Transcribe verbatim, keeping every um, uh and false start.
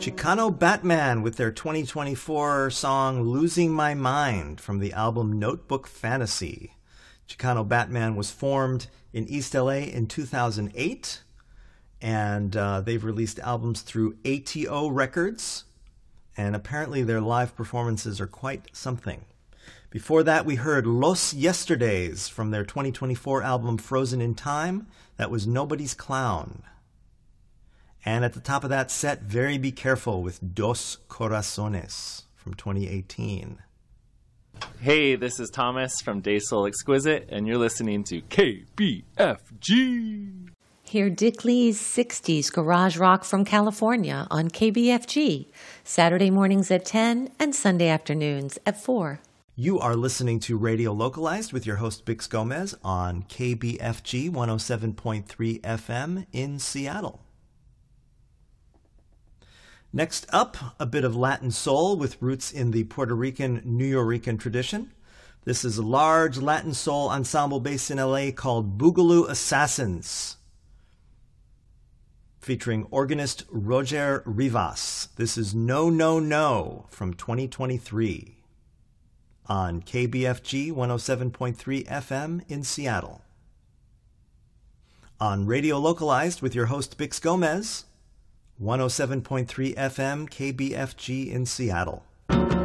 Chicano Batman with their twenty twenty-four song Losing My Mind from the album Notebook Fantasy. Chicano Batman was formed in East L A in two thousand eight, and uh, they've released albums through A T O Records, and apparently their live performances are quite something. Before that, we heard Los Yesterdays from their twenty twenty-four album Frozen in Time. That was Nobody's Clown. And at the top of that set, Very Be Careful with Dos Corazones from twenty eighteen. Hey, this is Thomas from Day Soul Exquisite, and you're listening to K B F G. Hear Dick Lee's sixties garage rock from California on K B F G, Saturday mornings at ten and Sunday afternoons at four. You are listening to Radio Localized with your host Bix Gomez on K B F G one oh seven point three F M in Seattle. Next up, a bit of Latin soul with roots in the Puerto Rican, Nuyorican tradition. This is a large Latin soul ensemble based in L A called Boogaloo Assassins, featuring organist Roger Rivas. This is No No No from twenty twenty-three on K B F G one oh seven point three F M in Seattle. On Radio Localized with your host Bix Gomez, one oh seven point three F M K B F G in Seattle.